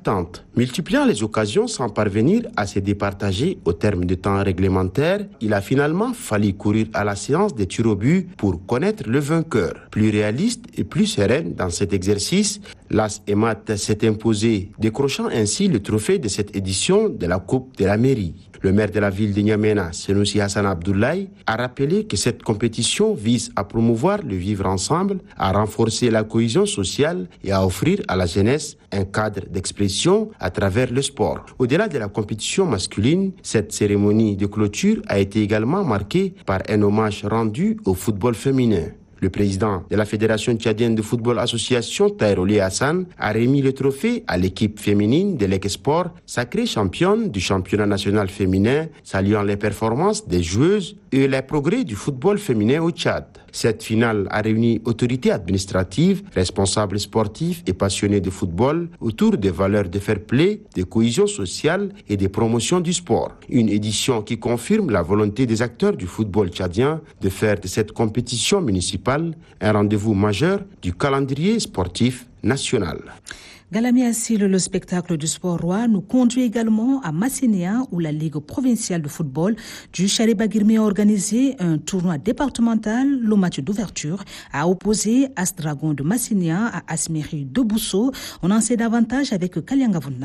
impactante. Multipliant les occasions sans parvenir à se départager au terme de temps réglementaire, il a finalement fallu courir à la séance des tirs au but pour connaître le vainqueur. Plus réaliste et plus sereine dans cet exercice, l'AS EMAT s'est imposé, décrochant ainsi le trophée de cette édition de la Coupe de la Mairie. Le maire de la ville de N'Djamena, Senoussi Hassan Abdoulaye, a rappelé que cette compétition vise à promouvoir le vivre ensemble, à renforcer la cohésion sociale et à offrir à la jeunesse un cadre d'expression à travers le sport. Au-delà de la compétition masculine, cette cérémonie de clôture a été également marquée par un hommage rendu au football féminin. Le président de la Fédération tchadienne de football association, Taïroli Hassan, a remis le trophée à l'équipe féminine de l'Ec-Sport, sacrée championne du championnat national féminin, saluant les performances des joueuses et les progrès du football féminin au Tchad. Cette finale a réuni autorités administratives, responsables sportifs et passionnés de football autour des valeurs de fair play, de cohésion sociale et de promotion du sport. Une édition qui confirme la volonté des acteurs du football tchadien de faire de cette compétition municipale un rendez-vous majeur du calendrier sportif national. Galami Assil, le spectacle du sport roi, nous conduit également à Massénia où la Ligue provinciale de football du Chariba-Guirmi a organisé un tournoi départemental. Le match d'ouverture a opposé As Dragon de Massénia à Asmeri de Bousso. On en sait davantage avec Kalianga Vunda.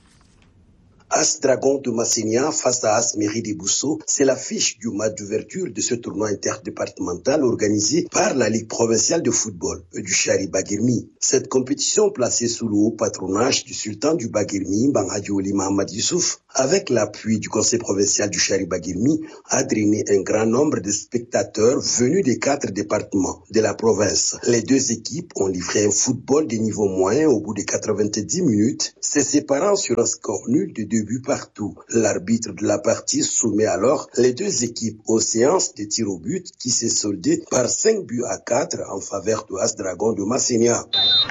As Dragon de Massénia face à Asmeri de Bousso, c'est l'affiche du match d'ouverture de ce tournoi interdépartemental organisé par la Ligue provinciale de football du Chariba-Guirmi. Cette compétition placée sous le haut patronage du sultan du Baguirmi, Bangadjouli Mahamad Youssouf, avec l'appui du conseil provincial du Chariba-Guirmi, a drainé un grand nombre de spectateurs venus des 4 départements de la province. Les deux équipes ont livré un football de niveau moyen au bout de 90 minutes, se séparant sur un score nul de 2 buts partout. L'arbitre de la partie soumet alors les deux équipes aux séances de tir au but qui s'est soldée par 5 buts à 4 en faveur de As Dragon de Massénia.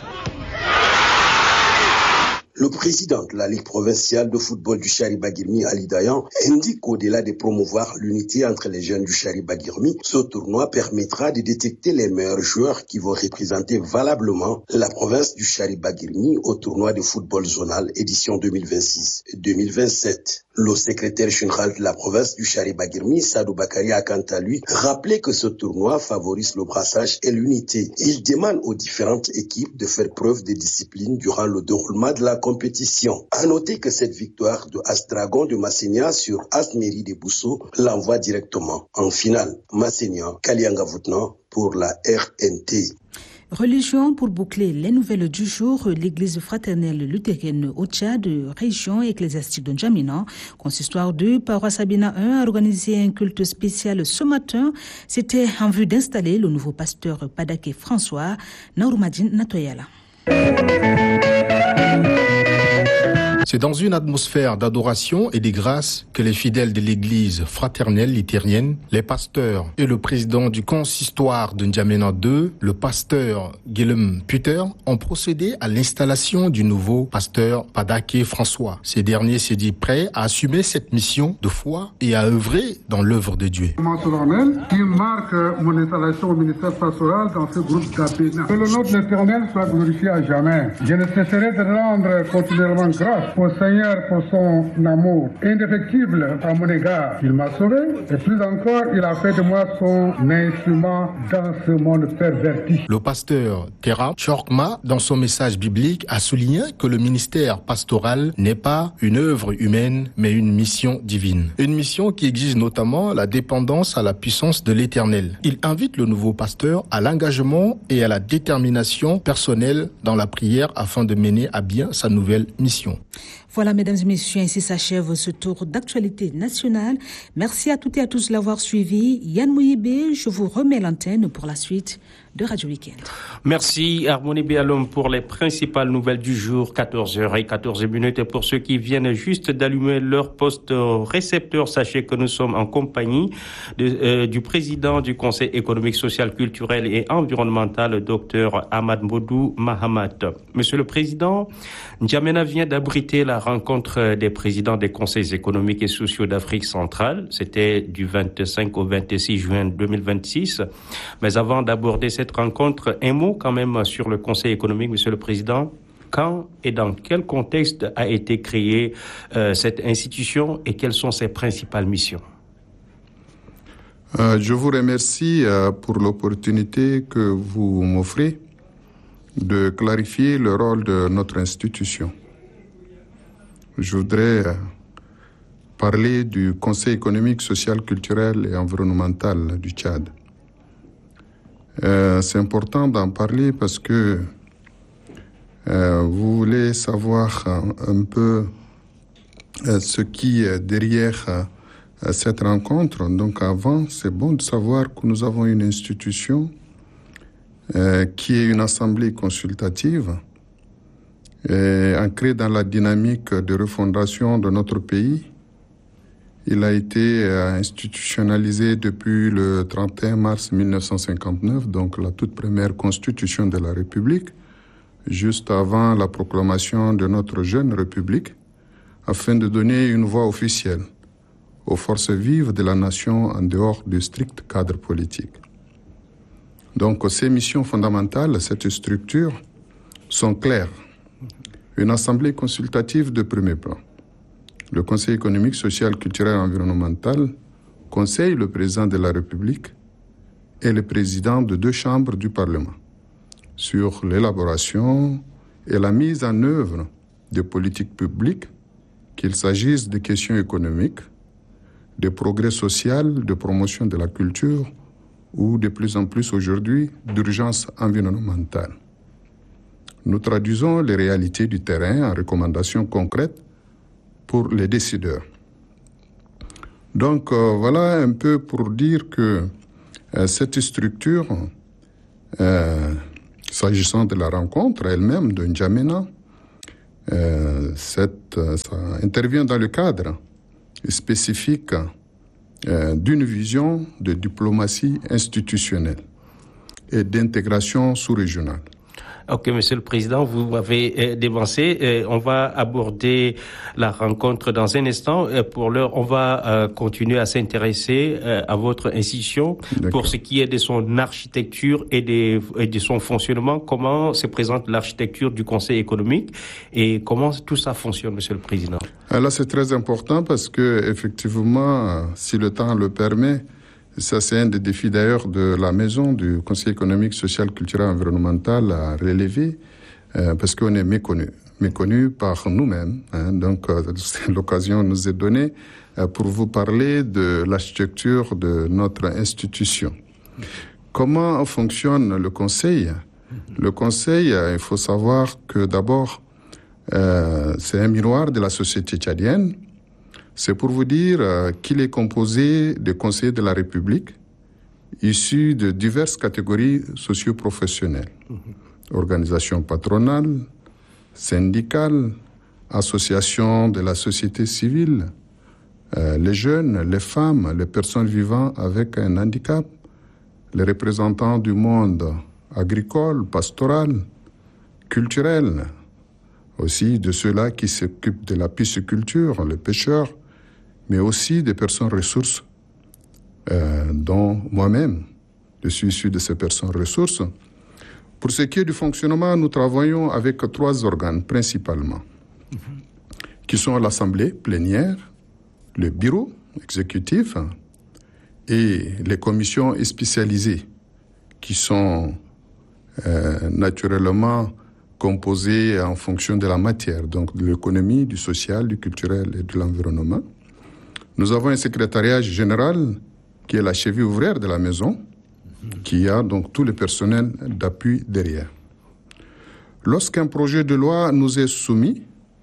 Le président de la Ligue provinciale de football du Chariba-Guirmi, Ali Dayan, indique qu'au-delà de promouvoir l'unité entre les jeunes du Chariba-Guirmi, ce tournoi permettra de détecter les meilleurs joueurs qui vont représenter valablement la province du Chariba-Guirmi au tournoi de football zonal édition 2026-2027. Le secrétaire général de la province du Chariba-Guirmi, Sadou Bakari, a quant à lui rappelé que ce tournoi favorise le brassage et l'unité. Il demande aux différentes équipes de faire preuve de discipline durant le déroulement de la compétition. À noter que cette victoire de As Dragon de Massénia sur Asmeri de Bousso l'envoie directement en finale. Massénia, Kalianga Voutnan pour la RNT. Religion pour boucler les nouvelles du jour, l'église fraternelle luthérienne au Tchad, région ecclésiastique de N'Djamena, consistoire de paroisse Sabina 1, a organisé un culte spécial ce matin. C'était en vue d'installer le nouveau pasteur Padaké François Naurumadine Natoyala. C'est dans une atmosphère d'adoration et de grâce que les fidèles de l'église fraternelle luthérienne, les pasteurs et le président du consistoire de N'Djamena 2, le pasteur Guillaume Puter, ont procédé à l'installation du nouveau pasteur Padaké François. Ce dernier s'est dit prêt à assumer cette mission de foi et à œuvrer dans l'œuvre de Dieu. Solennel qui marque mon installation au ministère pastoral dans ce groupe d'Abéna. Que le nom de l'Éternel soit glorifié à jamais. Je ne cesserai de rendre continuellement grâce au Seigneur pour son amour indéfectible à mon égard. Il m'a sauvé et plus encore, il a fait de moi son instrument dans ce monde perverti. Le pasteur Terra Chorkma, dans son message biblique, a souligné que le ministère pastoral n'est pas une œuvre humaine, mais une mission divine. Une mission qui exige notamment la dépendance à la puissance de l'Éternel. Il invite le nouveau pasteur à l'engagement et à la détermination personnelle dans la prière afin de mener à bien sa nouvelle mission. Voilà, mesdames et messieurs, ainsi s'achève ce tour d'actualité nationale. Merci à toutes et à tous de l'avoir suivi. Yann Mouyébé, je vous remets l'antenne pour la suite de Radio Week-end. Merci Harmonie Béalom pour les principales nouvelles du jour, 14h14. Et pour ceux qui viennent juste d'allumer leur poste récepteur, sachez que nous sommes en compagnie du président du Conseil économique, social, culturel et environnemental, le docteur Ahmad Modou Mahamat. Monsieur le Président, N'Djamena vient d'abriter la rencontre des présidents des conseils économiques et sociaux d'Afrique centrale. C'était du 25 au 26 juin 2026. Mais avant d'aborder cette rencontre, un mot quand même sur le Conseil économique, Monsieur le Président. Quand et dans quel contexte a été créée cette institution et quelles sont ses principales missions? Je vous remercie pour l'opportunité que vous m'offrez de clarifier le rôle de notre institution. Je voudrais parler du Conseil économique, social, culturel et environnemental du Tchad. C'est important d'en parler parce que vous voulez savoir un peu ce qui est derrière cette rencontre. Donc avant, c'est bon de savoir que nous avons une institution qui est une assemblée consultative ancrée dans la dynamique de refondation de notre pays. Il a été institutionnalisé depuis le 31 mars 1959, donc la toute première constitution de la République, juste avant la proclamation de notre jeune République, afin de donner une voix officielle aux forces vives de la nation en dehors du strict cadre politique. Donc, ces missions fondamentales, cette structure, sont claires. Une assemblée consultative de premier plan. Le Conseil économique, social, culturel et environnemental conseille le président de la République et le président de 2 chambres du Parlement sur l'élaboration et la mise en œuvre de politiques publiques, qu'il s'agisse de questions économiques, de progrès social, de promotion de la culture ou de plus en plus aujourd'hui d'urgence environnementale. Nous traduisons les réalités du terrain en recommandations concrètes pour les décideurs. Donc voilà un peu pour dire que cette structure, s'agissant de la rencontre elle-même de N'Djamena, ça intervient dans le cadre spécifique d'une vision de diplomatie institutionnelle et d'intégration sous-régionale. Ok, Monsieur le Président, vous m'avez dévancé. On va aborder la rencontre dans un instant. Pour l'heure, on va continuer à s'intéresser à votre institution. D'accord. Pour ce qui est de son architecture et de son fonctionnement. Comment se présente l'architecture du Conseil économique et comment tout ça fonctionne, Monsieur le Président? Là, c'est très important parce que, effectivement, si le temps le permet, ça, c'est un des défis d'ailleurs de la maison du Conseil économique, social, culturel et environnemental à relever parce qu'on est méconnu par nous-mêmes. Donc, l'occasion nous est donnée pour vous parler de l'architecture de notre institution. Comment fonctionne le Conseil? Le Conseil, il faut savoir que d'abord, c'est un miroir de la société tchadienne. C'est pour vous dire qu'il est composé de conseillers de la République issus de diverses catégories socio-professionnelles. Organisations patronales, syndicales, associations de la société civile, les jeunes, les femmes, les personnes vivant avec un handicap, les représentants du monde agricole, pastoral, culturel, aussi de ceux-là qui s'occupent de la pisciculture, les pêcheurs, mais aussi des personnes ressources, dont moi-même, je suis issu de ces personnes ressources. Pour ce qui est du fonctionnement, nous travaillons avec 3 organes principalement, qui sont l'Assemblée plénière, le bureau exécutif et les commissions spécialisées, qui sont naturellement composées en fonction de la matière, donc de l'économie, du social, du culturel et de l'environnement. Nous avons un secrétariat général qui est la cheville ouvrière de la maison, qui a donc tout le personnel d'appui derrière. Lorsqu'un projet de loi nous est soumis,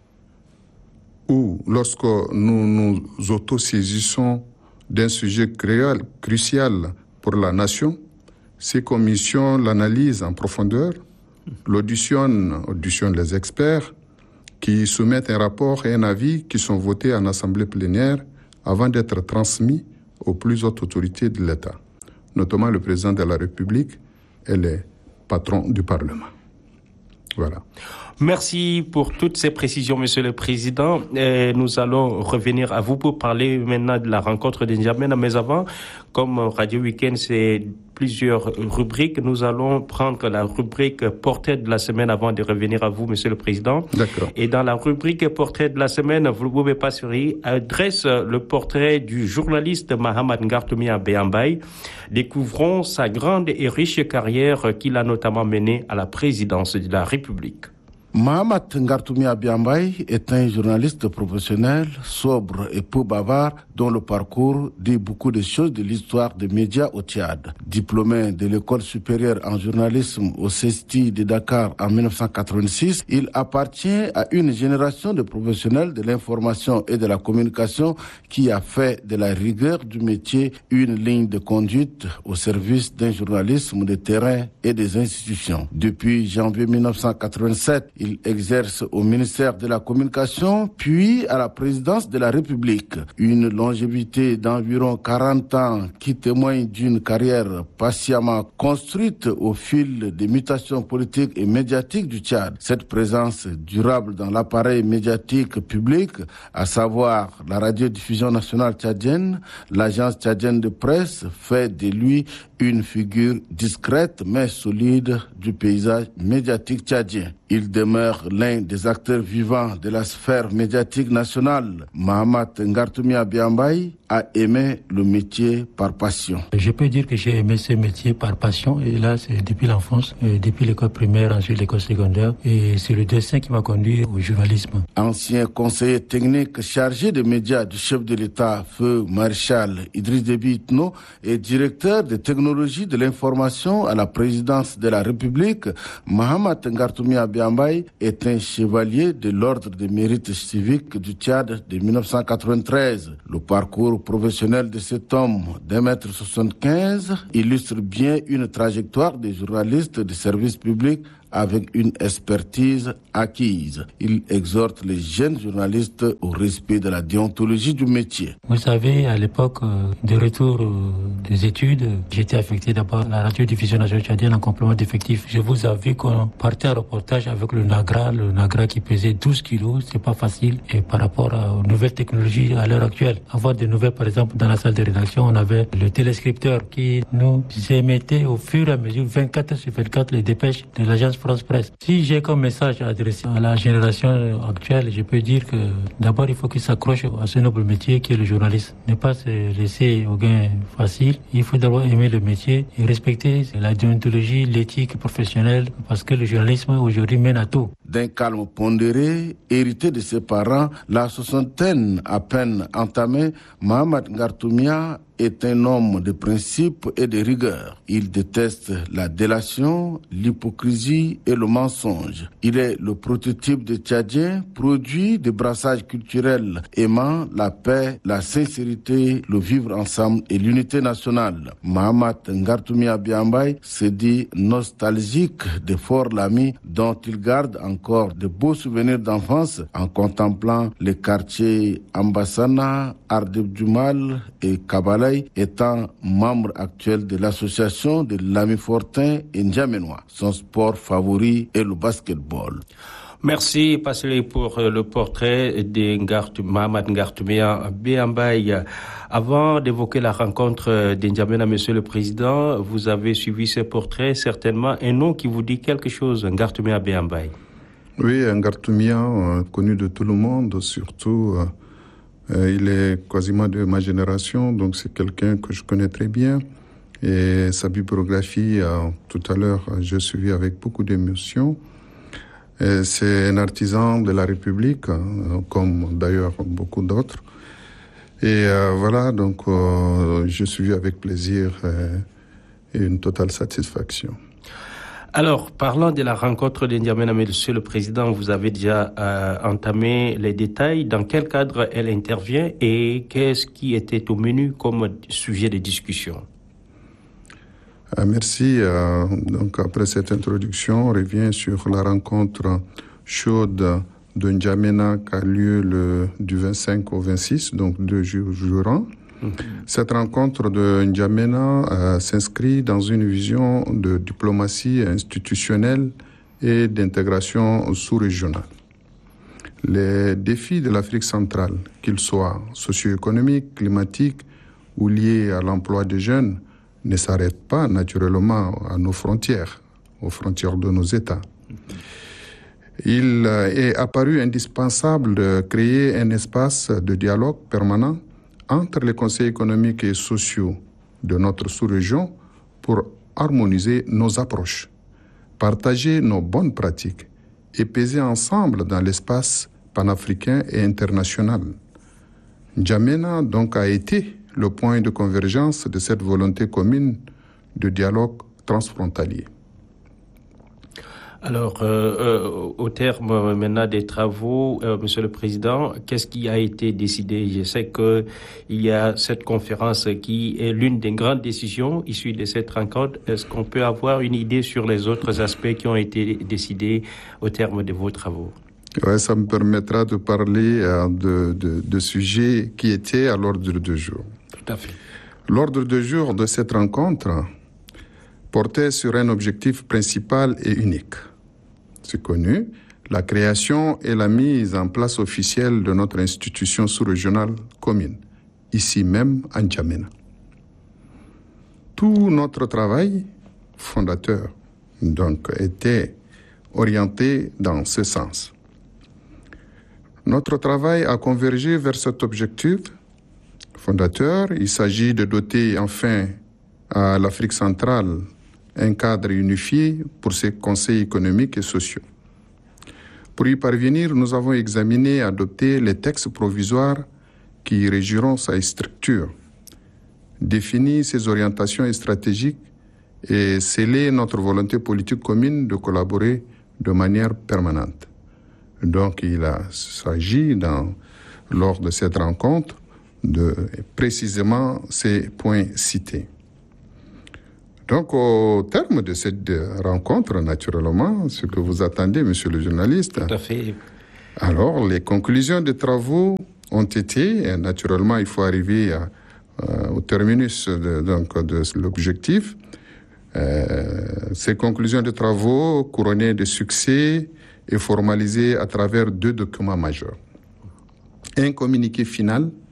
ou lorsque nous nous autosaisissons d'un sujet crucial pour la nation, ces commissions l'analysent en profondeur, auditionnent les experts qui soumettent un rapport et un avis qui sont votés en assemblée plénière avant d'être transmis aux plus hautes autorités de l'État, notamment le président de la République et les patrons du Parlement. Voilà. Merci pour toutes ces précisions, Monsieur le Président. Nous allons revenir à vous pour parler maintenant de la rencontre de N'Djamena. Mais avant, comme Radio Week-end s'est plusieurs rubriques. Nous allons prendre la rubrique portrait de la semaine avant de revenir à vous, Monsieur le Président. D'accord. Et dans la rubrique portrait de la semaine, vous ne pouvez pas sourire, dresse le portrait du journaliste Mahamat Ngartoumia Béambaye. Découvrons sa grande et riche carrière qu'il a notamment menée à la présidence de la République. Mahamat Ngartoumia Béambaye est un journaliste professionnel, sobre et peu bavard, dont le parcours dit beaucoup de choses de l'histoire des médias au Tchad. Diplômé de l'école supérieure en journalisme au CESTI de Dakar en 1986, il appartient à une génération de professionnels de l'information et de la communication qui a fait de la rigueur du métier une ligne de conduite au service d'un journalisme de terrain et des institutions. Depuis janvier 1987, il exerce au ministère de la Communication, puis à la présidence de la République. Une longévité d'environ 40 ans qui témoigne d'une carrière patiemment construite au fil des mutations politiques et médiatiques du Tchad. Cette présence durable dans l'appareil médiatique public, à savoir la radiodiffusion nationale tchadienne, l'agence tchadienne de presse, fait de lui une figure discrète mais solide du paysage médiatique tchadien. Il demeure l'un des acteurs vivants de la sphère médiatique nationale. Mahamat Ngartoumia Béambaye a aimé le métier par passion. Je peux dire que j'ai aimé ce métier par passion, et là c'est depuis l'enfance, depuis l'école primaire, ensuite l'école secondaire, et c'est le destin qui m'a conduit au journalisme. Ancien conseiller technique chargé des médias du chef de l'État, feu maréchal Idriss Déby Itno, et directeur des technologies de l'information à la présidence de la République, Mahamat Ngartoumia Béambaye est un chevalier de l'ordre des mérites civiques du Tchad de 1993. Le parcours professionnel de cet homme d'1m75 illustre bien une trajectoire de journaliste de service public avec une expertise acquise. Il exhorte les jeunes journalistes au respect de la déontologie du métier. Vous savez, à l'époque de retour des études, j'étais affecté d'abord à la radiodiffusion nationale tchadienne en complément d'effectifs. Je vous avoue qu'on partait en reportage avec le Nagra qui pesait 12 kilos, c'est pas facile. Et par rapport aux nouvelles technologies à l'heure actuelle, avoir des nouvelles, par exemple, dans la salle de rédaction, on avait le téléscripteur qui nous émettait au fur et à mesure, 24 heures sur 24, les dépêches de l'agence France Presse. Si j'ai comme message à adresser à la génération actuelle, je peux dire que d'abord il faut qu'ils s'accrochent à ce noble métier qui est le journaliste. Ne pas se laisser au gain facile. Il faut d'abord aimer le métier et respecter la déontologie, l'éthique professionnelle, parce que le journalisme aujourd'hui mène à tout. D'un calme pondéré, hérité de ses parents, la soixantaine à peine entamée, Mahamat Ngartoumia est un homme de principe et de rigueur. Il déteste la délation, l'hypocrisie et le mensonge. Il est le prototype de Tchadien, produit de brassage culturel aimant la paix, la sincérité, le vivre ensemble et l'unité nationale. Mahamat Ngartoumia Béambaye se dit nostalgique de Fort Lamy dont il garde encore de beaux souvenirs d'enfance en contemplant les quartiers Ambassana, Ardeb Djumal et Kabala, étant membre actuel de l'association de l'Ami Fortin et N'Djamenois. Son sport favori est le basketball. Merci, Passelé, pour le portrait de Mahamat Ngartoumia Béambaye. Avant d'évoquer la rencontre d'N'Djamena, Monsieur le Président, vous avez suivi ce portrait, certainement un nom qui vous dit quelque chose, Ngartoumia Béambaye. Oui, Ngartoumia, connu de tout le monde, surtout... il est quasiment de ma génération, donc c'est quelqu'un que je connais très bien. Et sa bibliographie, tout à l'heure, j'ai suivi avec beaucoup d'émotion. C'est un artisan de la République, comme d'ailleurs beaucoup d'autres. Et voilà, donc je suis avec plaisir et une totale satisfaction. Alors, parlant de la rencontre d'N'Djamena, Monsieur le Président, vous avez déjà entamé les détails. Dans quel cadre elle intervient et qu'est-ce qui était au menu comme sujet de discussion? Merci. Donc, après cette introduction, on revient sur la rencontre chaude de N'Djamena qui a lieu du 25 au 26, donc 2 jours durant. Cette rencontre de N'Djamena s'inscrit dans une vision de diplomatie institutionnelle et d'intégration sous-régionale. Les défis de l'Afrique centrale, qu'ils soient socio-économiques, climatiques ou liés à l'emploi des jeunes, ne s'arrête pas naturellement à nos frontières, aux frontières de nos États. Il est apparu indispensable de créer un espace de dialogue permanent entre les conseils économiques et sociaux de notre sous-région pour harmoniser nos approches, partager nos bonnes pratiques et peser ensemble dans l'espace panafricain et international. N'Djamena donc a été le point de convergence de cette volonté commune de dialogue transfrontalier. Alors, au terme maintenant des travaux, Monsieur le Président, qu'est-ce qui a été décidé? Je sais qu'il y a cette conférence qui est l'une des grandes décisions issues de cette rencontre. Est-ce qu'on peut avoir une idée sur les autres aspects qui ont été décidés au terme de vos travaux? Ouais, ça me permettra de parler de sujets qui étaient à l'ordre du jour. Tout à fait. L'ordre du jour de cette rencontre portait sur un objectif principal et unique. C'est connu, la création et la mise en place officielle de notre institution sous-régionale commune, ici même à N'Djamena. Tout notre travail fondateur donc était orienté dans ce sens. Notre travail a convergé vers cet objectif fondateur. Il s'agit de doter enfin à l'Afrique centrale un cadre unifié pour ses conseils économiques et sociaux. Pour y parvenir, nous avons examiné et adopté les textes provisoires qui régiront sa structure, défini ses orientations stratégiques et scellé notre volonté politique commune de collaborer de manière permanente. Donc, il s'agit, lors de cette rencontre, de précisément ces points cités. Donc, au terme de cette rencontre, naturellement, ce que vous attendez, monsieur le journaliste. Tout à fait. Alors, les conclusions des travaux ont été, et naturellement, il faut arriver au terminus de l'objectif. Ces conclusions de travaux, couronnées de succès et formalisées à travers 2 documents majeurs. Un communiqué final